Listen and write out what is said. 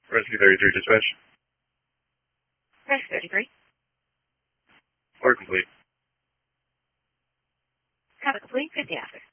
Rescue 33 dispatch. Rescue 33. Order complete. Copy complete. 50 after.